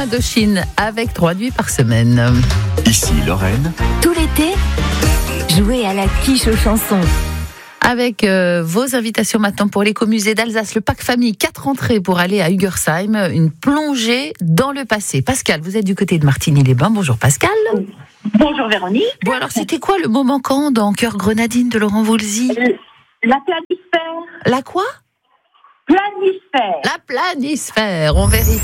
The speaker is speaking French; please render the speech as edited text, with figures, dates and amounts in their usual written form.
Indochine avec 3 nuits par semaine. Ici Lorraine. Tout l'été, jouez à la quiche aux chansons. Avec vos invitations maintenant pour l'écomusée d'Alsace, le pack famille, 4 entrées pour aller à Hugersheim, une plongée dans le passé. Pascal, vous êtes du côté de Martigny-les-Bains. Bonjour Pascal. Bonjour Véronique. Bon alors, c'était quoi le mot manquant dans Cœur Grenadine de Laurent Voulzy ? La planisphère. La quoi ? Planisphère. La planisphère, on vérifie.